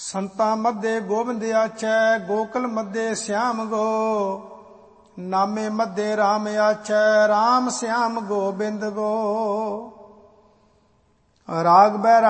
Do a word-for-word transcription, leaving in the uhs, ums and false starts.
ਸੰਤਾਂ ਮੱਧੇ ਗੋਬਿੰਦ ਆਚੈ, ਗੋਕਲ ਮੱਧੇ ਸਿਆਮ ਗੋ। ਨਾਮੇ ਮੱਧੇ ਰਾਮ ਆਚੈ, ਰਾਮ ਸਿਆਮ ਗੋਬਿੰਦ ਗੋ। ਰਾਗ ਬਹਿਰਾ